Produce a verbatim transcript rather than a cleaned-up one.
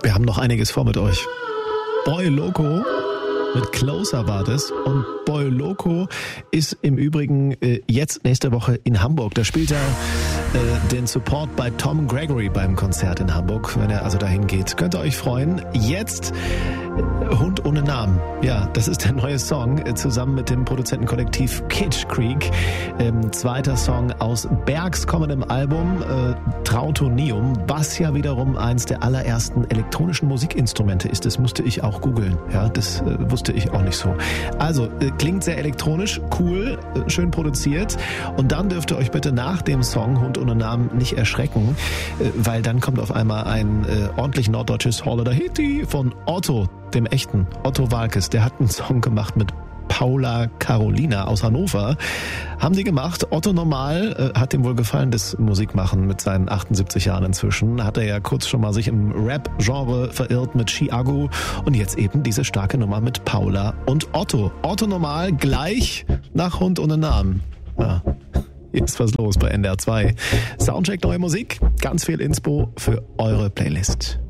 Wir haben noch einiges vor mit euch. Boy Loco mit Closer war das. Und Boy Loco ist im Übrigen äh, jetzt nächste Woche in Hamburg. Da spielt er äh, den Support bei Tom Gregory beim Konzert in Hamburg. Wenn er also dahin geht, könnt ihr euch freuen. Jetzt äh, Hund ohne Namen. Ja, das ist der neue Song äh, zusammen mit dem Produzentenkollektiv Kitsch Creek. Ähm, zweiter Song aus Bergs kommendem Album äh, Trautonium, was ja wiederum eins der allerersten elektronischen Musikinstrumente ist. Das musste ich auch googeln. Ja, das äh, wusste ich auch nicht so. Also, äh, klingt sehr elektronisch, cool, äh, schön produziert. Und dann dürft ihr euch bitte nach dem Song Hund ohne Namen nicht erschrecken, äh, weil dann kommt auf einmal ein äh, ordentlich norddeutsches Holler da Hitti von Otto, dem echten Otto Waalkes. Der hat einen Song gemacht mit Paula Carolina aus Hannover. Haben die gemacht. Otto Normal äh, hat ihm wohl gefallen, das Musikmachen mit seinen achtundsiebzig Jahren inzwischen. Hat er ja kurz schon mal sich im Rap-Genre verirrt mit Chiago und jetzt eben diese starke Nummer mit Paula und Otto. Otto Normal gleich nach Hund ohne Namen. Ja. Hier ist was los bei N D R zwei. Soundcheck neue Musik, ganz viel Inspo für eure Playlist.